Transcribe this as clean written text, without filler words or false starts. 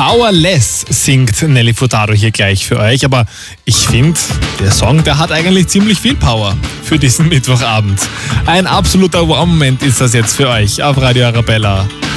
Powerless singt Nelly Furtado hier gleich für euch. Aber ich finde, der Song, der hat eigentlich ziemlich viel Power für diesen Mittwochabend. Ein absoluter Wow-Moment ist das jetzt für euch auf Radio Arabella.